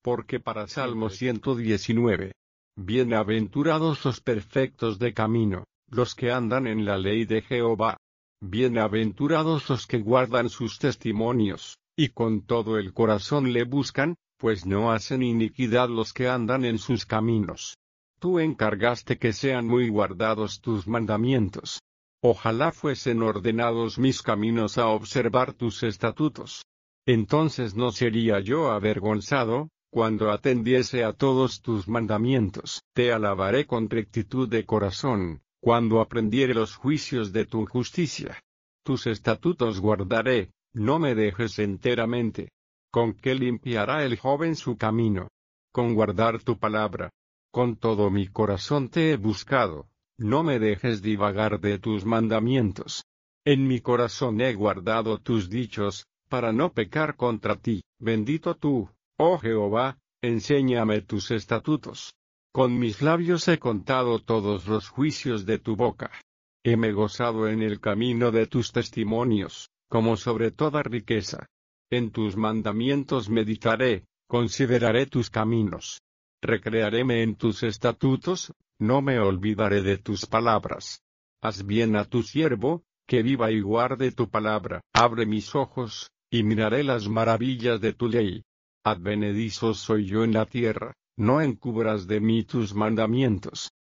Porque para Salmo 119. Bienaventurados los perfectos de camino, los que andan en la ley de Jehová. Bienaventurados los que guardan sus testimonios, y con todo el corazón le buscan, pues no hacen iniquidad los que andan en sus caminos. Tú encargaste que sean muy guardados tus mandamientos. Ojalá fuesen ordenados mis caminos a observar tus estatutos. Entonces no sería yo avergonzado, cuando atendiese a todos tus mandamientos. Te alabaré con rectitud de corazón, cuando aprendiere los juicios de tu justicia. Tus estatutos guardaré, no me dejes enteramente. ¿Con qué limpiará el joven su camino? Con guardar tu palabra. Con todo mi corazón te he buscado, no me dejes divagar de tus mandamientos. En mi corazón he guardado tus dichos, para no pecar contra ti. Bendito tú, oh Jehová, enséñame tus estatutos. Con mis labios he contado todos los juicios de tu boca. Heme gozado en el camino de tus testimonios, como sobre toda riqueza. En tus mandamientos meditaré, consideraré tus caminos. Recrearéme en tus estatutos, no me olvidaré de tus palabras. Haz bien a tu siervo, que viva y guarde tu palabra. Abre mis ojos, y miraré las maravillas de tu ley. Advenedizo soy yo en la tierra, no encubras de mí tus mandamientos.